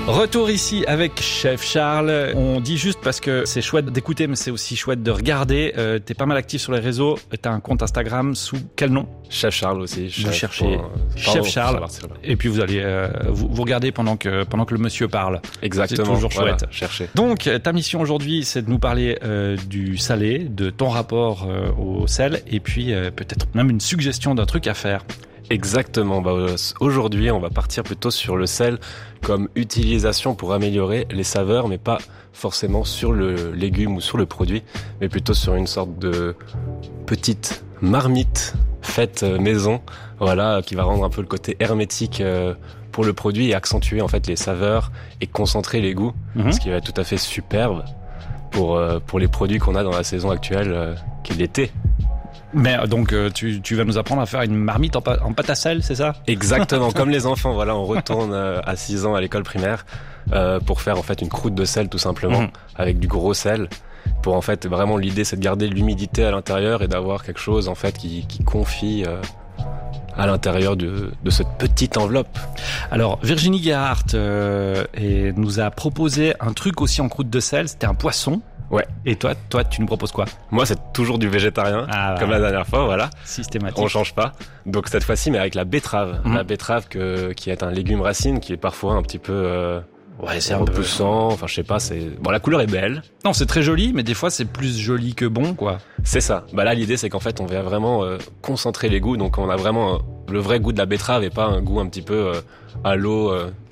Retour ici avec Chef Charles. On dit juste parce que c'est chouette d'écouter, mais c'est aussi chouette de regarder. T'es pas mal actif sur les réseaux. T'as un compte Instagram sous quel nom ? Chef Charles aussi. Vous cherchez Chef Charles. Et puis vous allez vous regardez pendant que le monsieur parle. Exactement. C'est toujours chouette. Voilà, cherchez. Donc ta mission aujourd'hui, c'est de nous parler du salé, de ton rapport au sel, et puis peut-être même une suggestion d'un truc à faire. Exactement. Aujourd'hui, on va partir plutôt sur le sel comme utilisation pour améliorer les saveurs, mais pas forcément sur le légume ou sur le produit, mais plutôt sur une sorte de petite marmite faite maison, voilà, qui va rendre un peu le côté hermétique pour le produit et accentuer en fait les saveurs et concentrer les goûts, ce qui va être tout à fait superbe pour les produits qu'on a dans la saison actuelle, qui est l'été. Mais donc tu vas nous apprendre à faire une marmite en pâte à sel, c'est ça ? Exactement, comme les enfants, voilà, on retourne à 6 ans à l'école primaire pour faire en fait une croûte de sel tout simplement, avec du gros sel. Pour en fait vraiment l'idée c'est de garder l'humidité à l'intérieur et d'avoir quelque chose en fait qui confie à l'intérieur de cette petite enveloppe. Alors Virginie Gerhardt nous a proposé un truc aussi en croûte de sel, c'était un poisson. Ouais. Et toi, tu nous proposes quoi ? Moi, c'est toujours du végétarien, comme la dernière fois, voilà. Systématique. On change pas. Donc cette fois-ci, mais avec la betterave. La betterave qui est un légume racine, qui est parfois un petit peu c'est repoussant. Enfin, je sais pas. La couleur est belle. Non, c'est très joli, mais des fois, c'est plus joli que bon, quoi. C'est ça. Là, l'idée, c'est qu'en fait, on va vraiment concentrer les goûts. Donc, on a vraiment le vrai goût de la betterave et pas un goût un petit peu à l'eau,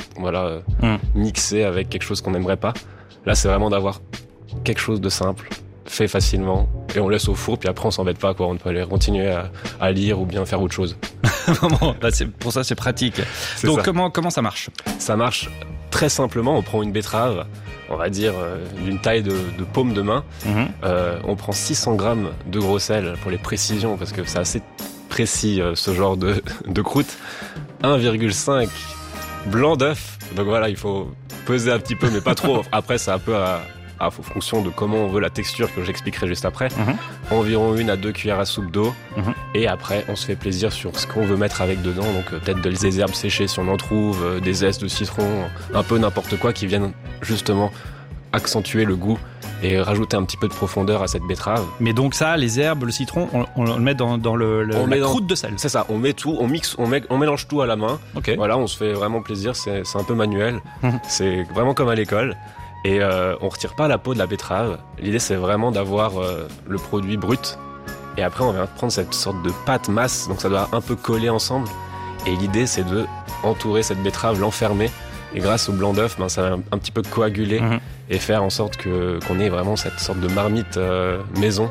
mixé avec quelque chose qu'on n'aimerait pas. Là, c'est vraiment d'avoir quelque chose de simple, fait facilement, et on laisse au four, puis après on s'embête pas, quoi. On peut aller continuer à lire ou bien faire autre chose. Pour ça c'est pratique. C'est donc ça. Comment ça marche ? Ça marche très simplement, on prend une betterave, on va dire d'une taille de paume de main, on prend 600 grammes de gros sel pour les précisions, parce que c'est assez précis ce genre de croûte, 1,5 blanc d'œuf, donc voilà, il faut peser un petit peu, mais pas trop. Après c'est un peu en fonction de comment on veut la texture que j'expliquerai juste après. Environ 1 à 2 cuillères à soupe d'eau. Et après, on se fait plaisir sur ce qu'on veut mettre avec dedans. Donc peut-être des herbes séchées si on en trouve, des zestes de citron, un peu n'importe quoi qui viennent justement accentuer le goût et rajouter un petit peu de profondeur à cette betterave. Mais donc ça, les herbes, le citron, on le met dans la croûte de sel. C'est ça, on met tout, on mixe, on mélange tout à la main. Okay. Voilà, on se fait vraiment plaisir, c'est un peu manuel. C'est vraiment comme à l'école. Et on retire pas la peau de la betterave. L'idée c'est vraiment d'avoir le produit brut. Et après on vient prendre cette sorte de pâte masse, donc ça doit un peu coller ensemble. Et l'idée c'est de entourer cette betterave, l'enfermer. Et grâce au blanc d'œuf, ça va un petit peu coaguler et faire en sorte qu'on ait vraiment cette sorte de marmite maison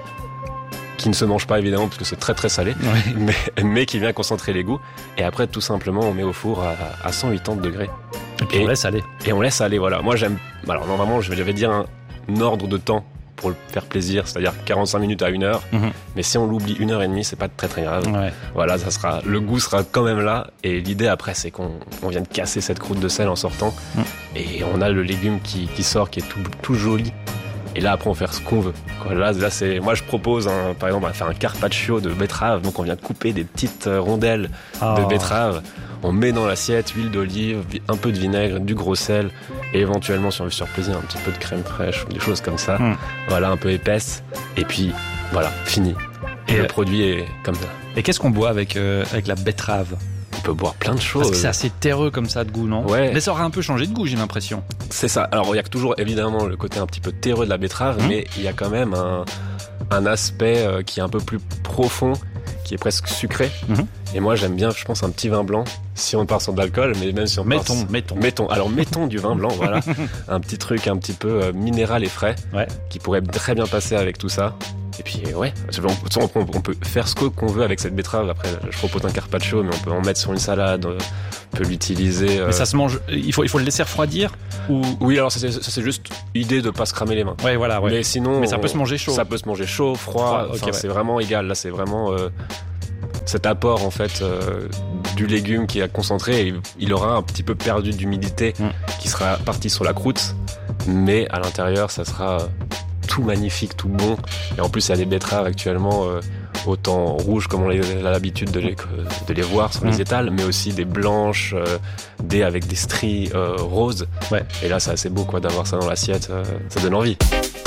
qui ne se mange pas évidemment parce que c'est très très salé, mais qui vient concentrer les goûts. Et après tout simplement on met au four à 180 degrés. Et puis on laisse aller. Et on laisse aller, voilà. Moi j'aime. Alors normalement je vais dire un ordre de temps pour le faire plaisir, c'est-à-dire 45 minutes à 1 heure. Mais si on l'oublie 1h30, c'est pas très très grave. Voilà, le goût sera quand même là. Et l'idée après, c'est qu'on vient de casser cette croûte de sel en sortant. Et on a le légume qui sort, qui est tout joli. Et là après on fait ce qu'on veut. Là c'est. Moi je propose par exemple à faire un carpaccio de betterave. Donc on vient de couper des petites rondelles de betterave. On met dans l'assiette huile d'olive, un peu de vinaigre, du gros sel et éventuellement, si on veut se faire plaisir, un petit peu de crème fraîche ou des choses comme ça. Voilà, un peu épaisse. Et puis, voilà, fini. Et le produit est comme ça. Et qu'est-ce qu'on boit avec la betterave ? On peut boire plein de choses. Parce que c'est assez terreux comme ça de goût, non ? Ouais. Mais ça aurait un peu changé de goût, j'ai l'impression. C'est ça. Alors, il y a toujours évidemment le côté un petit peu terreux de la betterave, mais il y a quand même un aspect qui est un peu plus profond, qui est presque sucré. Et moi j'aime bien, je pense, un petit vin blanc si on part sur de l'alcool, mais même si on mettons. Alors mettons du vin blanc, voilà, un petit truc un petit peu minéral et frais, qui pourrait très bien passer avec tout ça. Et puis on peut faire ce qu'on veut avec cette betterave. Après je propose un carpaccio, mais on peut en mettre sur une salade, on peut l'utiliser. Mais ça se mange, il faut le laisser refroidir ou... Oui, alors ça c'est juste idée de pas se cramer les mains. Mais sinon, mais ça peut se manger chaud. Ça peut se manger chaud, froid. C'est vraiment égal. Là c'est vraiment cet apport en fait du légume qui est concentré, et il aura un petit peu perdu d'humidité qui sera parti sur la croûte, mais à l'intérieur ça sera tout magnifique, tout bon. Et en plus il y a des betteraves actuellement autant rouges comme on a l'habitude de les voir sur les étals, mais aussi des blanches, avec des stries roses. Ouais. Et là, c'est assez beau quoi, d'avoir ça dans l'assiette, ça donne envie.